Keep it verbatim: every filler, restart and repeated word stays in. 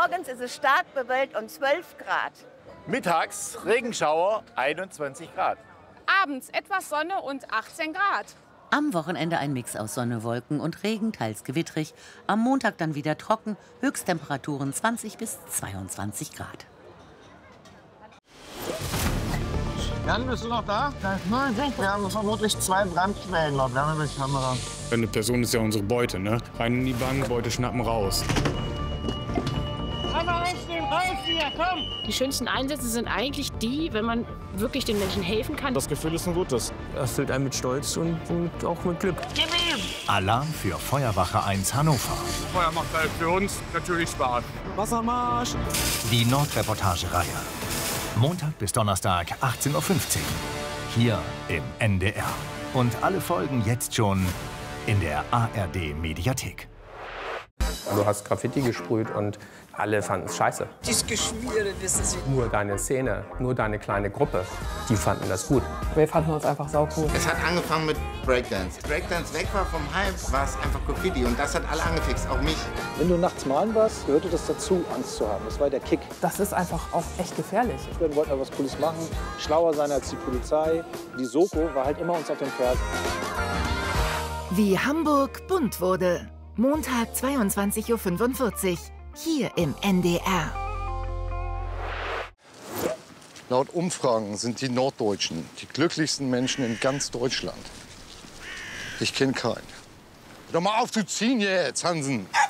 Morgens ist es stark bewölkt und zwölf Grad. Mittags Regenschauer, einundzwanzig Grad. Abends etwas Sonne und achtzehn Grad. Am Wochenende ein Mix aus Sonne, Wolken und Regen, teils gewittrig. Am Montag dann wieder trocken, Höchsttemperaturen zwanzig bis zweiundzwanzig Grad. Jan, bist du noch da? Nein, wir haben vermutlich zwei Brandquellen laut Wärmebildkamera. Eine Person ist ja unsere Beute, ne? Rein in die Bank, Beute schnappen, raus. Die schönsten Einsätze sind eigentlich die, wenn man wirklich den Menschen helfen kann. Das Gefühl ist ein gutes. Erfüllt einen mit Stolz und, und auch mit Glück. Alarm für Feuerwache eins Hannover. Feuer macht halt für uns natürlich Spaß. Wassermarsch. Die Nordreportage-Reihe. Montag bis Donnerstag, achtzehn Uhr fünfzehn. Hier im N D R. Und alle Folgen jetzt schon in der A R D-Mediathek. Du hast Graffiti gesprüht und alle fanden es scheiße. Das Geschmiere, wissen Sie. Nur deine Szene, nur deine kleine Gruppe, die fanden das gut. Wir fanden uns einfach saucool. Es hat angefangen mit Breakdance. Breakdance weg war vom Hype, war es einfach Graffiti und das hat alle angefixt, auch mich. Wenn du nachts malen warst, gehörte das dazu, Angst zu haben. Das war der Kick. Das ist einfach auch echt gefährlich. Wir wollten was Cooles machen, schlauer sein als die Polizei. Die Soko war halt immer uns auf den Fersen. Wie Hamburg bunt wurde. Montag zweiundzwanzig Uhr fünfundvierzig. Hier im N D R. Laut Umfragen sind die Norddeutschen die glücklichsten Menschen in ganz Deutschland. Ich kenne keinen. Hör doch mal auf zu ziehen jetzt, Hansen.